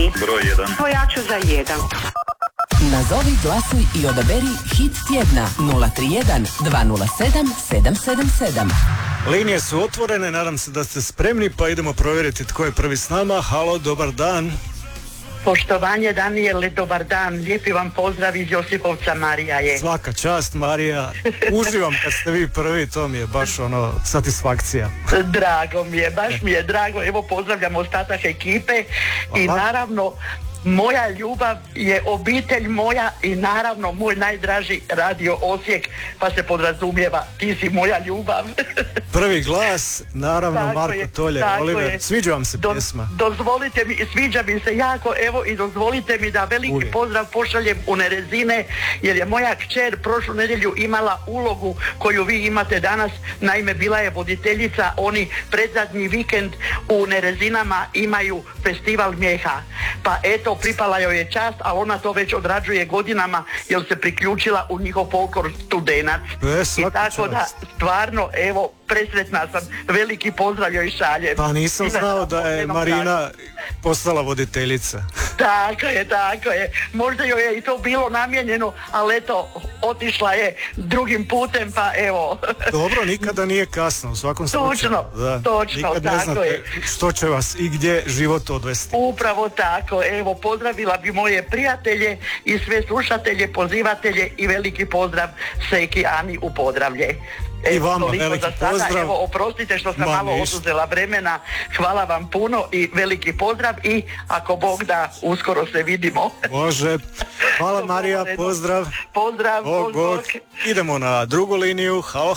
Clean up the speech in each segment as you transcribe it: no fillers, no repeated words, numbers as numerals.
Broj 1. To ja ću za 1. Nazovi, glasuj i odaberi hit tjedna 031 207 777. Linije su otvorene, nadam se da ste spremni, pa idemo provjeriti tko je prvi s nama. Halo, dobar dan. Poštovanje Danijele, dobar dan. Lijepi vam pozdrav iz Josipovca, Marija je. Svaka čast, Marija. Uživam kad ste vi prvi, to mi je baš satisfakcija. Drago mi je, baš mi je drago. Evo pozdravljam ostatak ekipe. I naravno moja ljubav je obitelj moja i naravno moj najdraži radio Osijek, pa se podrazumijeva, ti si moja ljubav. Prvi glas, naravno tako Marko Tolje, Oliver, sviđa vam se pjesma? Dozvolite mi, sviđa mi se jako, evo i dozvolite mi da veliki pozdrav pošaljem u Nerezine, jer je moja kćer prošlu nedjelju imala ulogu koju vi imate danas, naime bila je voditeljica, oni predzadnji vikend u Nerezinama imaju festival mijeha, pa eto pripala joj je čast, ali ona to već odrađuje godinama jer se priključila u njihov folklor Studenac. I tako da stvarno evo presretna sam, veliki pozdrav joj šaljem. Pa nisam znao da je Marina postala voditeljica. Tako je. Možda joj je i to bilo namijenjeno, ali eto, otišla je drugim putem, pa evo. Dobro, nikada nije kasno, u svakom slučaju. Točno, nikad ne znate što će vas i gdje život odvesti. Upravo tako, evo, pozdravila bi moje prijatelje i sve slušatelje, pozivatelje i veliki pozdrav Seki Ani u Podravlje. I vama veliki pozdrav. Evo, oprostite što sam malo oduzela vremena. Hvala vam puno i veliki pozdrav i ako Bog da, uskoro se vidimo. Može. Hvala Marija, pozdrav. Pozdrav. Bog. Idemo na drugu liniju. Halo.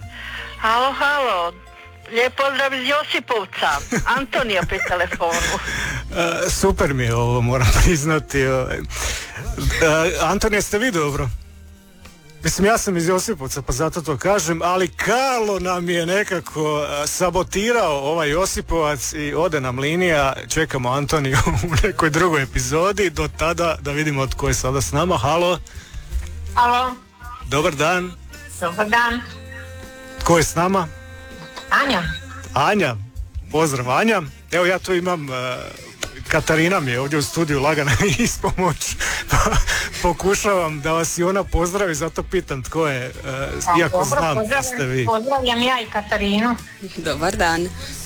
Halo. Lijep pozdrav iz Josipovca. Antonija pri telefonu. Super mi je ovo, moram priznati. Antonija, ste vi dobro? Mislim, ja sam iz Josipovca, pa zato to kažem, ali Karlo nam je nekako sabotirao ovaj Josipovac i ode nam linija. Čekamo Antoniju u nekoj drugoj epizodi. Do tada da vidimo tko je sada s nama. Halo. Dobar dan. Tko je s nama? Anja. Pozdrav Anja. Evo ja tu imam... Katarina mi je ovdje u studiju lagana ispomoć, pa pokušavam da vas i ona pozdravi, zato pitam tko je, iako znam da ste vi. Pozdravljam ja i Katarinu. Dobar dan.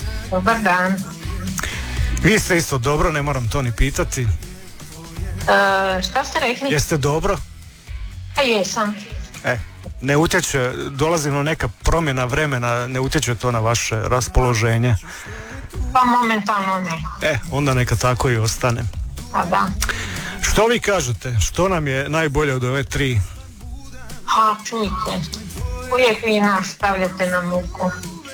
Vi ste isto dobro, ne moram to ni pitati. Šta ste rekli? Jeste dobro? Jesam. Ne utječe, dolazi na neka promjena vremena, ne utječe to na vaše raspoloženje? Pa momentalno ne. Onda neka tako i ostane. Pa da. Što vi kažete? Što nam je najbolje od ove tri? Čujte, uvijek vi nas stavljate na muku.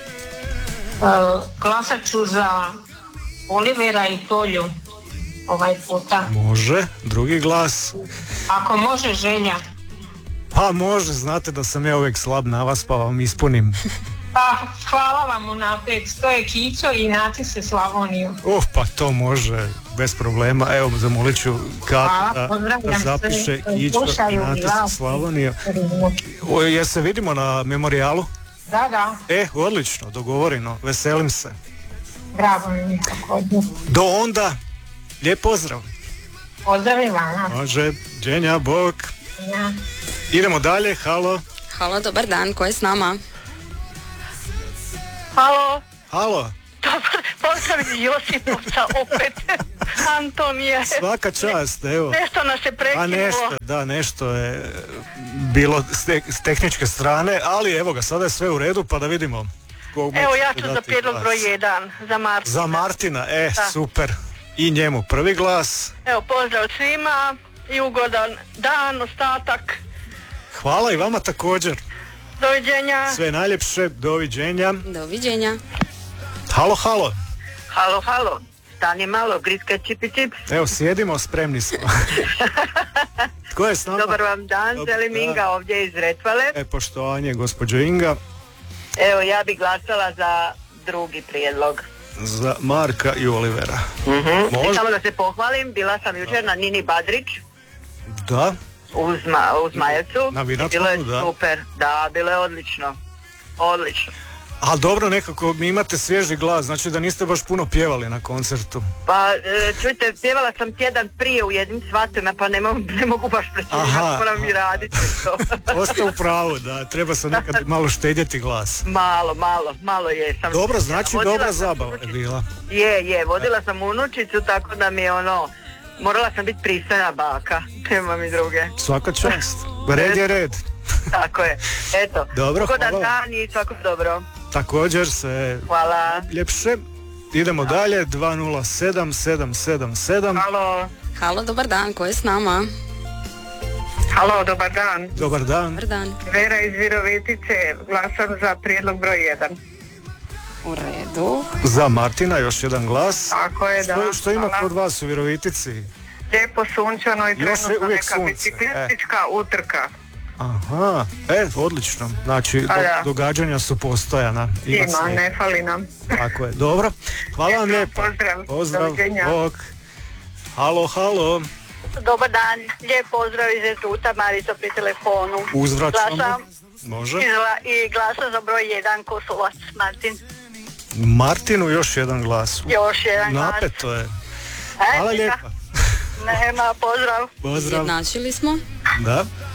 Glasat ću za Olivera i Tolju ovaj puta. Može, drugi glas. Ako može, Želja. Pa može, znate da sam ja uvijek slab na vas, pa vam ispunim. Pa hvala vam unaprijed, to je Kićo i Nati se Slavoniju. Pa to može, bez problema. Evo, zamolit ću Katu da zapiše Kićo i Nati se Slavoniju. Jel se vidimo na memorijalu? Da. Odlično, dogovoreno, veselim se. Bravo mi također. Do onda, lijep pozdrav. Pozdravim vam. Može, dženja, bok. Ja. Idemo dalje, halo. Halo, dobar dan, ko je s nama? Halo. Dobar, pozdrav iz Josipovca opet. Antonije. Svaka čast, evo. Nešto nas je prekinulo. Nešto je bilo s tehničke strane, ali evo ga, sada je sve u redu, pa da vidimo. Evo ja ću za prijedlog broj 1, za Martina. Za Martina, super. I njemu prvi glas. Evo, pozdrav svima i ugodan dan, ostatak. Hvala i vama također. Doviđenja. Sve najljepše, doviđenja. Doviđenja. Halo. Halo. Stani malo, griska čipi čips. Evo, sjedimo, spremni smo. Tko je s nama? Dobar vam dan, želim Inga ovdje iz Retvale. Poštovanje, gospođo Inga. Evo, ja bih glasala za drugi prijedlog. Za Marka i Olivera. I samo da se pohvalim, bila sam jučer na Nini Badrić. Da. U Zmajevcu. Na Vinačkom, bilo je super, da, bilo je odlično. Ali dobro, nekako mi imate svježi glas, znači da niste baš puno pjevali na koncertu. Pa, čujte, pjevala sam tjedan prije u jednim svatima, pa ne mogu baš predsjediti, moram i raditi to. Osta u pravu, da, treba se nekad malo štedjeti glas. Malo je. Dobro, znači dobra zabava je bila. Je, vodila sam unučicu, tako da mi je morala sam biti pristojna baka, nema mi druge. Svaka čast, red je red. Tako je, eto. Dobro, hvala. Ugodan dan i svako dobro. Također se hvala. Ljepše. Idemo dalje, 20777. Halo, dobar dan, ko je s nama? Halo, dobar dan. Dobar dan. Vera iz Virovitice, glasam za prijedlog broj 1. U redu. Za Martina još jedan glas. Tako je, da. Što ima kod vas u Virovitici? Lijepo sunčano i trenutno neka biciklistička utrka. Aha, odlično. Znači, događanja su postojana. Ima, ne fali nam. Tako je, dobro. Hvala vam lijepo. Pozdrav. Bog. Halo. Dobar dan, lijep pozdrav iz Etuta, Marica pri telefonu. Uzvraćamo. Može. I glasam za broj 1, Kosovac, Martin. Martinu još jedan glas. Još jedan glas. Napeto je. Hvala lijepa. Nema, pozdrav. Izjednačili smo. Da.